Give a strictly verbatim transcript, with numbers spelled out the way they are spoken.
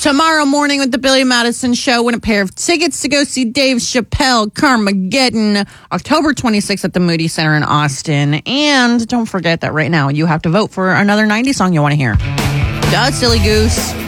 tomorrow morning with the Billy Madison Show. Win a pair of tickets to go see Dave Chappelle, Carmageddon, October twenty-sixth at the Moody Center in Austin. And don't forget that right now you have to vote for another nineties song you want to hear. Duh, silly goose.